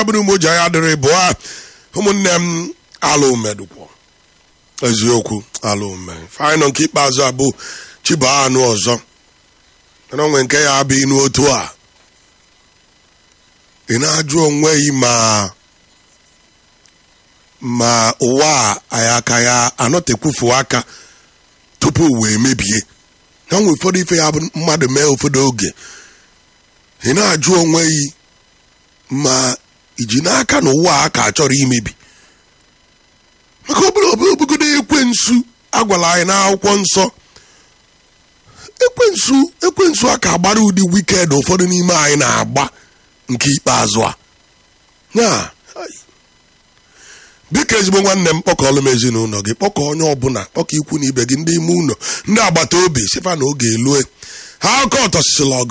abụrụ moja ya dịrị bụ ụmụnne m alụmedụkwọ eziokwu alụme faịnọ nke ikpeazụ abụ chiba anụ ọzọ mana onwe nke ya abụ inu otu a ị na-ajụ onwe gị ma ụwa anyị aka ya anọtekwufu aka tupu wee mebie na nwe ụfọdụ ife ya bụ mmadụ mee ụfọdụ oge ị na-ajụ onwe gị ma iji n'aka na ụwa a ka chọrọ imebi maka obodo ekwensu agwala anyị n'akwụkwọ nsọ ekwensu a ka agbara ụdị wiked ụfọdụ n'ime anyị na-agba nke ikpeazụ a na biko ezigbo nwanne m kpọkọọlụ m ezinụlọ gị kpọkọ onye ọbụla kpọkọ ikwu na ibe gị ndị ime ụlọ ndị agbata obi sifa na oge elue ha aka ọtọsịsịla ọgụ